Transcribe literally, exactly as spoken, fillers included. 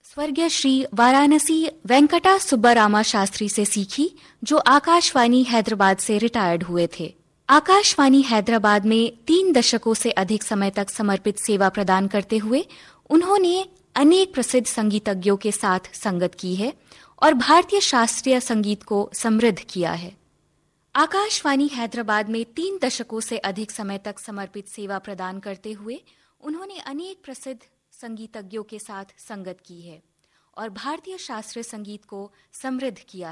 स्वर्गीय श्री वाराणसी वेंकटा सुब्बारामा शास्त्री से सीखी, जो आकाशवाणी हैदराबाद से रिटायर्ड हुए थे। आकाशवाणी हैदराबाद में तीन दशकों से अधिक समय तक समर्पित सेवा प्रदान करते हुए उन्होंने अनेक प्रसिद्ध संगीतज्ञों के साथ संगत की है और भारतीय शास्त्रीय संगीत को समृद्ध किया है। आकाशवाणी हैदराबाद में तीन दशकों से अधिक समय तक समर्पित सेवा प्रदान करते हुए उन्होंने अनेक प्रसिद्ध संगीतज्ञों के साथ संगत की है और भारतीय शास्त्रीय संगीत को समृद्ध किया